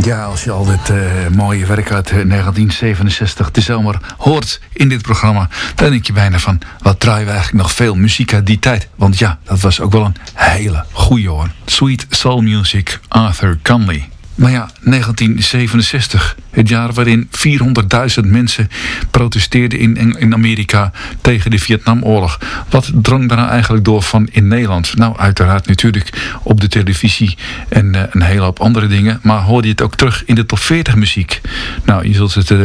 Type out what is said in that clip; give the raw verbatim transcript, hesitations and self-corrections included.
Ja, als je al dit uh, mooie werk uit uh, negentien zevenenzestig de zomer hoort in dit programma, dan denk je bijna van, wat draaien we eigenlijk nog veel muziek uit die tijd? Want ja, dat was ook wel een hele goeie hoor. Sweet Soul Music, Arthur Conley. Maar ja, negentien zevenenzestig, het jaar waarin vierhonderdduizend mensen protesteerden in, in Amerika tegen de Vietnamoorlog. Wat drong daar nou eigenlijk door van in Nederland? Nou, uiteraard natuurlijk op de televisie en uh, een hele hoop andere dingen. Maar hoorde je het ook terug in de top veertig muziek? Nou, je zult het uh,